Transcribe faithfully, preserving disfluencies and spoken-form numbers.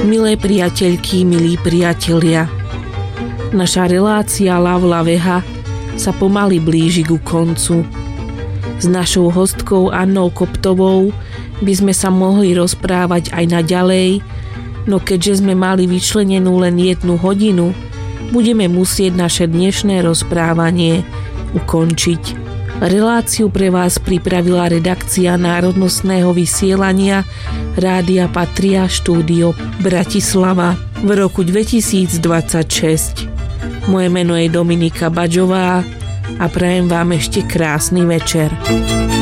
Milé priateľky, milí priatelia, naša relácia Lav Laveha sa pomaly blíži ku koncu. S našou hostkou Annou Koptovou by sme sa mohli rozprávať aj naďalej, no keďže sme mali vyčlenenú len jednu hodinu, budeme musieť naše dnešné rozprávanie ukončiť. Reláciu pre vás pripravila redakcia národnostného vysielania Rádia Patria štúdio Bratislava v roku dvetisícdvadsaťšesť. Moje meno je Dominika Baďová a prajem vám ešte krásny večer.